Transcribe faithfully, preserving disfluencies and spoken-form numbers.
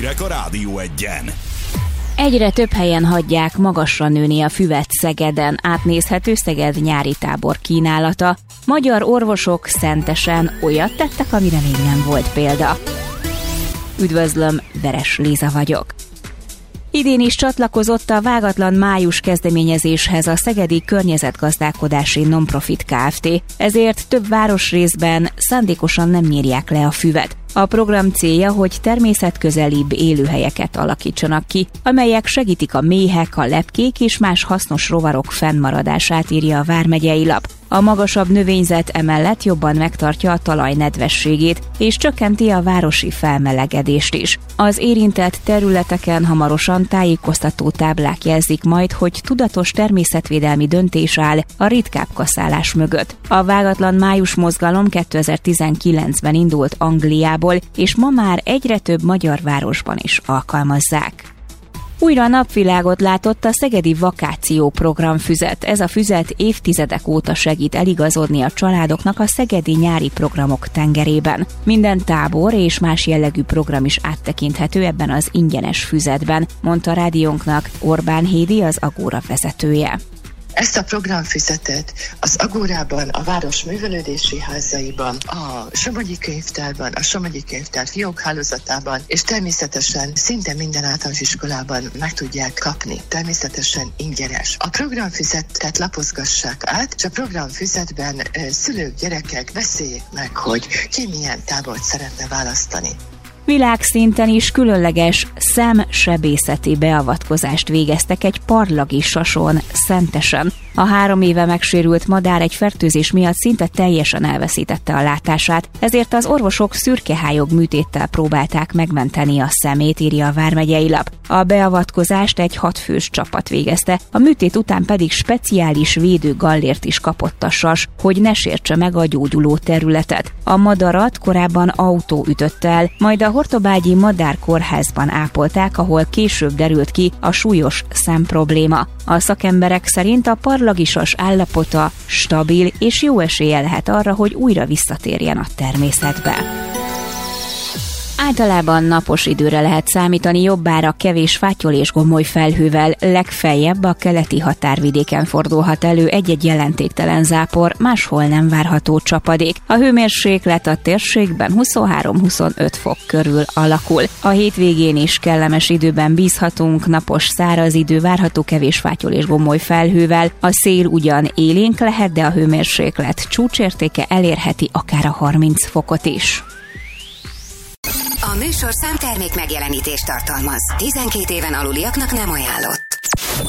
Hírek a Rádió Egyen. Egyre több helyen hagyják magasra nőni a füvet Szegeden. Átnézhető Szeged nyári tábor kínálata. Magyar orvosok Szentesen olyat tettek, amire még nem volt példa. Üdvözlöm, Veres Léza vagyok. Idén is csatlakozott a Vágatlan május kezdeményezéshez a Szegedi Környezetgazdálkodási Non-Profit Kft. Ezért több városrészben szándékosan nem nyírják le a füvet. A program célja, hogy természetközelibb élőhelyeket alakítsanak ki, amelyek segítik a méhek, a lepkék és más hasznos rovarok fennmaradását, írja a vármegyei lap. A magasabb növényzet emellett jobban megtartja a talaj nedvességét, és csökkenti a városi felmelegedést is. Az érintett területeken hamarosan tájékoztató táblák jelzik majd, hogy tudatos természetvédelmi döntés áll a ritkább kaszálás mögött. A Vágatlan május mozgalom kétezer-tizenkilencben indult Angliából, és ma már egyre több magyar városban is alkalmazzák. Újra napvilágot látott a Szegedi Vakáció Program füzet. Ez a füzet évtizedek óta segít eligazodni a családoknak a szegedi nyári programok tengerében. Minden tábor és más jellegű program is áttekinthető ebben az ingyenes füzetben, mondta rádiónknak Orbán Hédi, az Agóra vezetője. Ezt a programfüzetet az Agórában, a város művelődési házaiban, a Somogyi Könyvtárban, a Somogyi Könyvtár fiókhálózatában, és természetesen szinte minden általános iskolában meg tudják kapni. Természetesen ingyenes. A programfüzetet lapozgassák át, és a programfüzetben szülők, gyerekek beszéljék meg, hogy ki milyen tábort szeretne választani. Világszinten is különleges szemsebészeti beavatkozást végeztek egy parlagi sason Szentesen. A három éve megsérült madár egy fertőzés miatt szinte teljesen elveszítette a látását, ezért az orvosok szürkehályog műtéttel próbálták megmenteni a szemét, írja a vármegyei lap. A beavatkozást egy hatfős csapat végezte, a műtét után pedig speciális védő gallért is kapott a sas, hogy ne sértse meg a gyógyuló területet. A madarat korábban autó ütötte el, majd a Hortobágyi Madárkórházban ápolták, ahol később derült ki a súlyos szemprobléma. A szakemberek szerint a parlagisas állapota stabil, és jó esélye lehet arra, hogy újra visszatérjen a természetbe. Általában napos időre lehet számítani, jobbára kevés fátyol és gomoly felhővel, legfeljebb a keleti határvidéken fordulhat elő egy-egy jelentéktelen zápor, máshol nem várható csapadék. A hőmérséklet a térségben huszonhárom-huszonöt fok körül alakul. A hétvégén is kellemes időben bízhatunk, napos száraz idő várható kevés fátyol és gomoly felhővel. A szél ugyan élénk lehet, de a hőmérséklet csúcsértéke elérheti akár a harminc fokot is. A műsorszám termék megjelenítést tartalmaz. tizenkét éven aluliaknak nem ajánlott.